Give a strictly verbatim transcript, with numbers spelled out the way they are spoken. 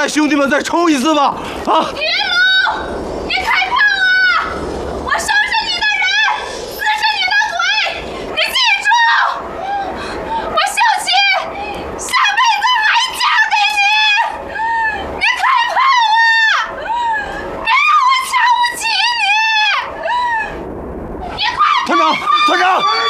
带兄弟们再冲一次吧！啊！ 云龙，你开炮啊！我收拾你的人，撕是你的腿，你记住，我秀琴下辈子还嫁给你！你开炮啊！别让我瞧不起你！你快！ 团长，团长！